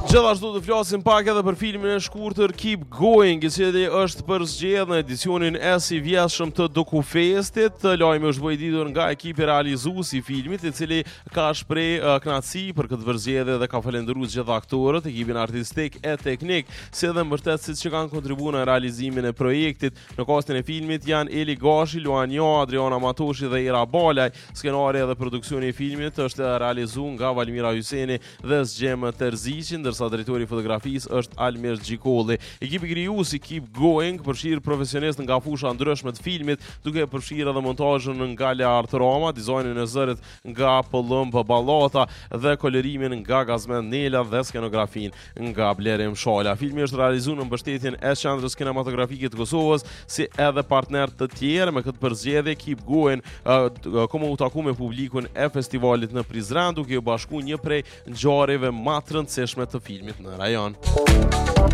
Gjithashtu të flasim pak edhe për filmin e shkurtër Keep Going, i cili është përzgjedhur në edicionin e si vjetshëm të Dokufestit. Lajmi është bërë ditur nga ekipi realizues i filmit, i cili ka shpreh kënaqësi për këtë përzgjedhje dhe ka falendëruar të gjithë aktorët, ekipin artistik e teknik, si edhe mbështetësit që kanë kontribuar në realizimin e projektit. Në kastin e filmit janë Eli Gashi, Luan Jo, Adriana Matoshi dhe Ira Balaj. Skenari dhe produksioni i filmit është realizuar nga Valmira Hyseni dhe Zgjem Terzici, ndërsa drejtori i fotografisë është Almir Xhikolli. Ekipi krijues i Keep Going përfshir profesionistë nga fusha ndryshme të filmit, duke përfshirë edhe montazhin nga Leart Roma, dizajnin e zërit nga Pëllëm Ballata dhe kolorimin nga Gazmend Nela dhe skenografin nga Blerim Shala. Filmi është realizuar në mbështetjen e Qendrës Kinematografike të Kosovës, si edhe partner të tjerë. Me këtë përzgjedhje Keep Going komo u taku me publikun e festivalit në Prizren, duke u bashkuar një prej ngjarjeve më të rëndësishme të filmit në rajon.